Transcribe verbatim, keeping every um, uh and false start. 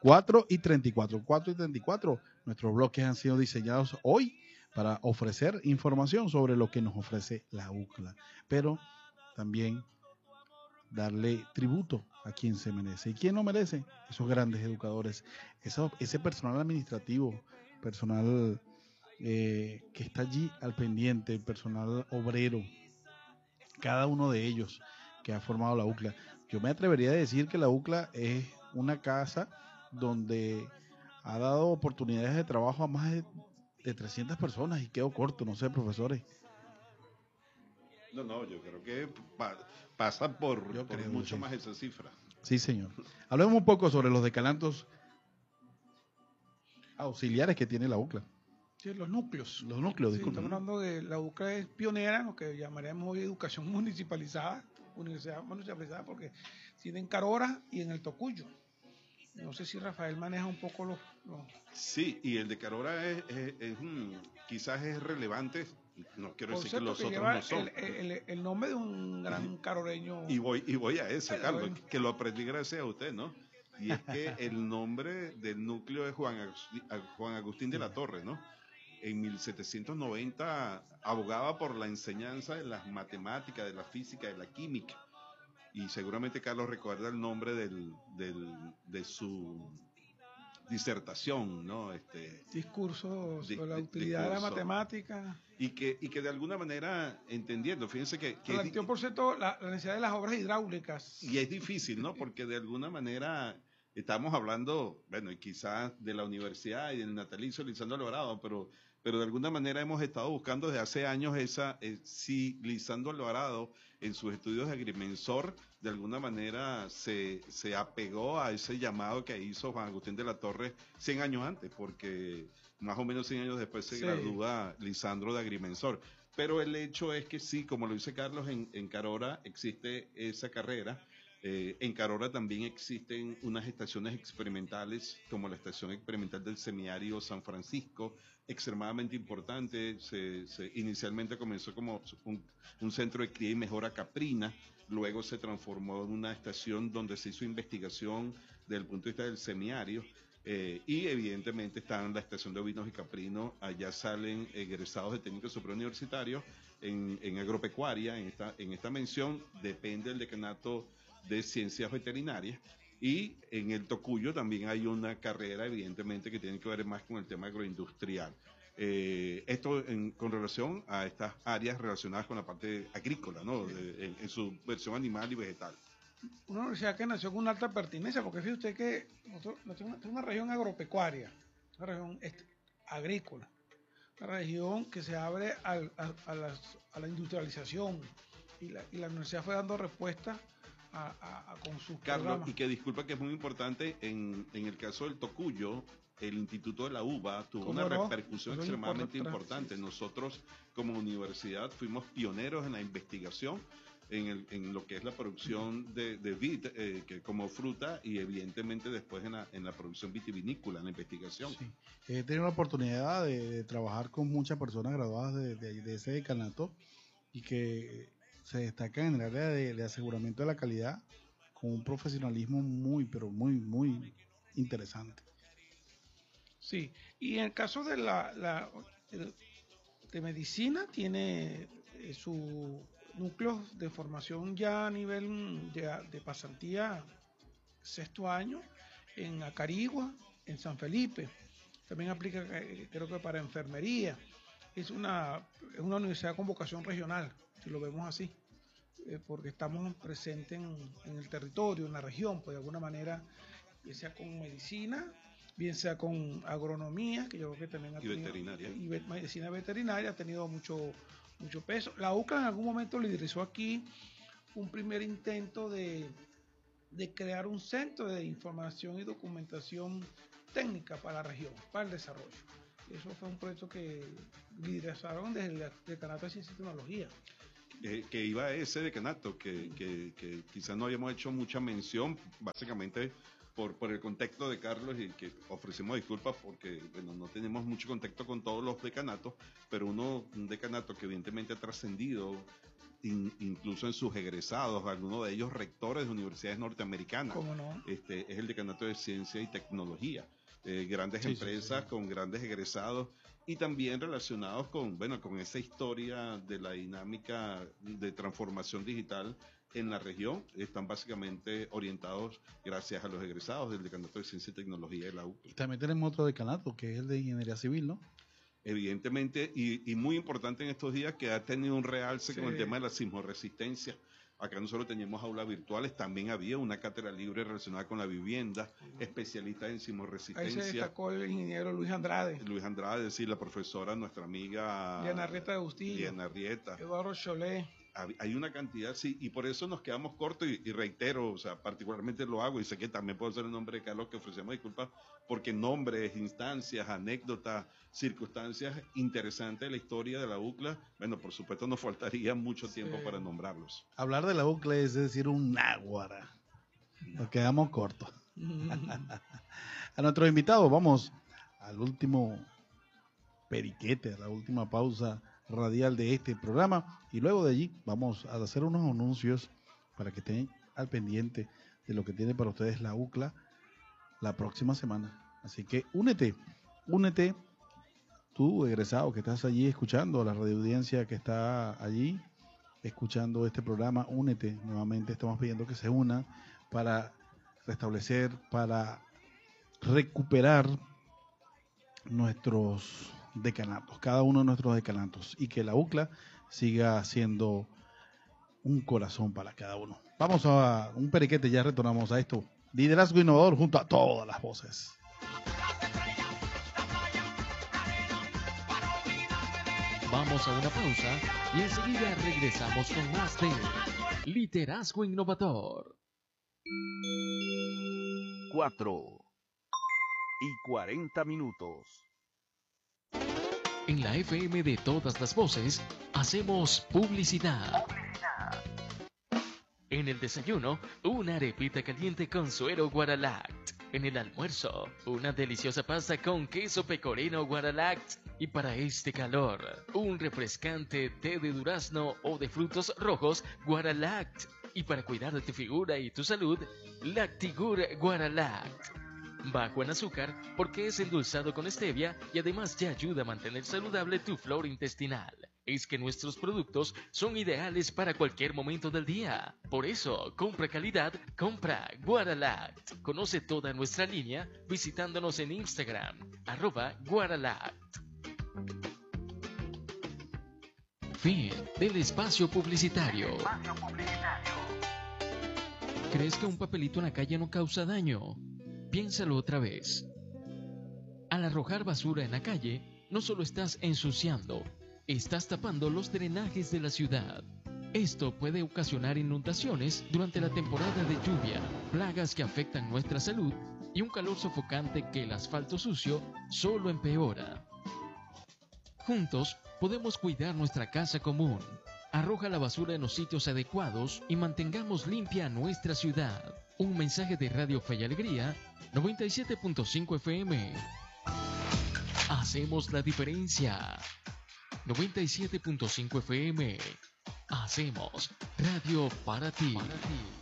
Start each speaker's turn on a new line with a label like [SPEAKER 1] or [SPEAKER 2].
[SPEAKER 1] cuatro y treinta y cuatro. cuatro y treinta y cuatro. Nuestros bloques han sido diseñados hoy para ofrecer información sobre lo que nos ofrece la U C L A, pero también darle tributo a quien se merece. ¿Y quién lo merece? Esos grandes educadores, eso, ese personal administrativo, personal eh, que está allí al pendiente, el personal obrero, cada uno de ellos que ha formado la U C L A. Yo me atrevería a decir que la U C L A es una casa donde ha dado oportunidades de trabajo a más de, de trescientas personas, y quedo corto, no sé, profesores.
[SPEAKER 2] No, no, yo creo que pa pasa por,
[SPEAKER 1] Yo
[SPEAKER 2] por
[SPEAKER 1] creo,
[SPEAKER 2] mucho
[SPEAKER 1] sí.
[SPEAKER 2] más esa cifra.
[SPEAKER 1] Sí, señor. Hablemos un poco sobre los decanatos auxiliares que tiene la U C L A.
[SPEAKER 3] Sí, los núcleos.
[SPEAKER 1] Los núcleos,
[SPEAKER 3] Sí,
[SPEAKER 1] disculpen.
[SPEAKER 3] estamos hablando de la U C L A es pionera en lo que llamaríamos hoy educación municipalizada, universidad municipalizada, porque tiene en Carora y en el Tocuyo. No sé si Rafael maneja un poco los... los...
[SPEAKER 2] Sí, y el de Carora es, es, es un, quizás es relevante, no quiero
[SPEAKER 3] Por
[SPEAKER 2] decir que
[SPEAKER 3] cierto,
[SPEAKER 2] los
[SPEAKER 3] que
[SPEAKER 2] otros
[SPEAKER 3] lleva
[SPEAKER 2] no son.
[SPEAKER 3] el, el, el nombre de un gran caroreño.
[SPEAKER 2] Y voy, y voy a eso,
[SPEAKER 3] Bueno,
[SPEAKER 2] Carlos,
[SPEAKER 3] bueno.
[SPEAKER 2] que lo aprendí gracias a usted, ¿no? Y es que el nombre del núcleo es Juan Agustín, Juan Agustín de la Torre, ¿no? En mil setecientos noventa abogaba por la enseñanza de las matemáticas, de la física, de la química. Y seguramente Carlos recuerda el nombre del, del, de su disertación, ¿no? Este,
[SPEAKER 3] Discurso sobre la
[SPEAKER 2] di,
[SPEAKER 3] utilidad
[SPEAKER 2] discurso.
[SPEAKER 3] de la matemática.
[SPEAKER 2] Y que, y que de alguna manera, entendiendo, fíjense que... que
[SPEAKER 3] planteó, por cierto, la, la necesidad de las obras hidráulicas.
[SPEAKER 2] Y es difícil, ¿no? Porque de alguna manera estamos hablando, bueno, y quizás de la universidad y del natalicio Lisandro Alvarado, pero, pero de alguna manera hemos estado buscando desde hace años esa, eh, si Lisandro Alvarado en sus estudios de agrimensor de alguna manera se, se apegó a ese llamado que hizo Juan Agustín de la Torre cien años antes, porque más o menos cien años después se sí. gradúa Lisandro de agrimensor. Pero el hecho es que sí, como lo dice Carlos, en, en Carora existe esa carrera. Eh, en Carora también existen unas estaciones experimentales, como la estación experimental del Semiario San Francisco, extremadamente importante. Se, se, inicialmente comenzó como un, un centro de cría y mejora caprina, luego se transformó en una estación donde se hizo investigación desde el punto de vista del semiario. Eh, y evidentemente están la estación de ovinos y caprinos, allá salen egresados de técnicos superior universitarios en, en agropecuaria, en esta, en esta mención depende del decanato de ciencias veterinarias, y en el Tocuyo también hay una carrera evidentemente que tiene que ver más con el tema agroindustrial. Eh, esto en, con relación a estas áreas relacionadas con la parte agrícola, ¿no? De, en, en su versión animal y vegetal.
[SPEAKER 3] Una universidad que nació con una alta pertinencia, porque fíjate usted que nosotros, nosotros es una región agropecuaria, una región este, agrícola, una región que se abre al, a, a, las, a la industrialización, y la, y la universidad fue dando respuesta a, a, a con sus
[SPEAKER 2] Carlos,
[SPEAKER 3] programas.
[SPEAKER 2] Y que disculpa que es muy importante, en, en el caso del Tocuyo, el Instituto de la UBA tuvo una no? repercusión Eso extremadamente importante. Sí. Nosotros como universidad fuimos pioneros en la investigación en, el, en lo que es la producción de, de vid eh, que como fruta, y evidentemente después en la, en la producción vitivinícola, en la investigación.
[SPEAKER 1] Sí. He tenido la oportunidad de, de trabajar con muchas personas graduadas de, de, de ese decanato, y que se destacan en el área de, de aseguramiento de la calidad con un profesionalismo muy, pero muy, muy interesante.
[SPEAKER 3] Sí, y en el caso de la, la de, de medicina tiene eh, su núcleo de formación ya a nivel de, de pasantía sexto año en Acarigua, en San Felipe. También aplica, eh, creo que para enfermería. Es una, es una universidad con vocación regional, si lo vemos así, eh, porque estamos presentes en, en el territorio, en la región, pues de alguna manera, ya sea con medicina, bien sea con agronomía, que yo creo que también ha
[SPEAKER 2] y
[SPEAKER 3] tenido,
[SPEAKER 2] veterinaria.
[SPEAKER 3] Y medicina veterinaria ha tenido mucho, mucho peso. La U C L A en algún momento liderizó aquí un primer intento de, de crear un centro de información y documentación técnica para la región, para el desarrollo. Eso fue un proyecto que lideraron desde el decanato de Ciencia y Tecnología.
[SPEAKER 2] Eh, que iba a ese decanato, que, que, que quizás no habíamos hecho mucha mención, básicamente por, por el contexto de Carlos, y que ofrecemos disculpas porque bueno, no tenemos mucho contacto con todos los decanatos, pero uno, un decanato que evidentemente ha trascendido in, incluso en sus egresados, algunos de ellos rectores de universidades norteamericanas.
[SPEAKER 3] ¿Cómo no?
[SPEAKER 2] Este, es el Decanato de Ciencia y Tecnología. Eh, grandes
[SPEAKER 1] Sí,
[SPEAKER 2] empresas
[SPEAKER 1] sí, sí.
[SPEAKER 2] con grandes egresados y también relacionados con, bueno, con esa historia de la dinámica de transformación digital en la región. Están básicamente orientados gracias a los egresados del Decanato de Ciencia y Tecnología de la U C L A.
[SPEAKER 1] También tenemos otro decanato, que es el de Ingeniería Civil, ¿no?
[SPEAKER 2] Evidentemente, y, y muy importante en estos días, que ha tenido un realce
[SPEAKER 3] Sí.
[SPEAKER 2] con el tema de la sismoresistencia. Acá nosotros teníamos aulas virtuales, también había una cátedra libre relacionada con la vivienda, especialista en
[SPEAKER 3] Ahí se
[SPEAKER 2] sismoresistencia.
[SPEAKER 3] destacó el ingeniero Luis Andrade,
[SPEAKER 2] Luis Andrade, sí, la profesora, nuestra amiga
[SPEAKER 3] Diana Rieta de Bustillo,
[SPEAKER 2] Diana Rieta.
[SPEAKER 3] Eduardo Cholé.
[SPEAKER 2] Hab- Hay una cantidad, sí, y por eso nos quedamos cortos y, y reitero, o sea, particularmente lo hago y sé que también puedo hacer el nombre de Carlos, que ofrecemos disculpas, porque nombres, instancias, anécdotas, circunstancias interesantes de la historia de la U C L A, bueno, por supuesto nos faltaría mucho tiempo
[SPEAKER 3] Sí.
[SPEAKER 2] para nombrarlos.
[SPEAKER 1] Hablar de la U C L A es decir un náguara. Nos quedamos cortos. A nuestros invitados, vamos al último periquete, a la última pausa radial de este programa, y luego de allí vamos a hacer unos anuncios para que estén al pendiente de lo que tiene para ustedes la U C L A la próxima semana. Así que únete, únete tú, egresado, que estás allí escuchando, la radioaudiencia que está allí escuchando este programa, únete nuevamente. Estamos pidiendo que se unan para restablecer, para recuperar nuestros decanatos, cada uno de nuestros decanatos, y que la U C L A siga siendo un corazón para cada uno. Vamos a un periquete, ya retornamos a esto. Liderazgo innovador junto a todas las voces.
[SPEAKER 4] Vamos a una pausa y enseguida regresamos con más de Liderazgo Innovador.
[SPEAKER 5] cuatro y cuarenta minutos.
[SPEAKER 4] En la F M de todas las voces, hacemos publicidad. En el desayuno, una arepita caliente con suero Guaralact. En el almuerzo, una deliciosa pasta con queso pecorino Guaralact. Y para este calor, un refrescante té de durazno o de frutos rojos Guaralact. Y para cuidar de tu figura y tu salud, Lactigur Guaralact. Bajo en azúcar porque es endulzado con stevia y además te ayuda a mantener saludable tu flora intestinal. Es que nuestros productos son ideales para cualquier momento del día. Por eso, compra calidad, compra Guaralact. Conoce toda nuestra línea visitándonos en Instagram, arroba Guaralact. Fin del espacio publicitario. ¿Crees que un papelito en la calle no causa daño? Piénsalo otra vez. Al arrojar basura en la calle, no solo estás ensuciando, estás tapando los drenajes de la ciudad. Esto puede ocasionar inundaciones durante la temporada de lluvia, plagas que afectan nuestra salud y un calor sofocante que el asfalto sucio solo empeora. Juntos podemos cuidar nuestra casa común. Arroja la basura en los sitios adecuados y mantengamos limpia nuestra ciudad. Un mensaje de Radio Fe y Alegría, noventa y siete punto cinco F M. Hacemos la diferencia. noventa y siete punto cinco F M. Hacemos radio para ti. Para ti.